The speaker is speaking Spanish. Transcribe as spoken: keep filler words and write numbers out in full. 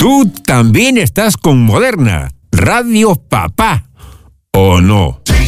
Tú también estás con Moderna, Radio Papá, ¿o no?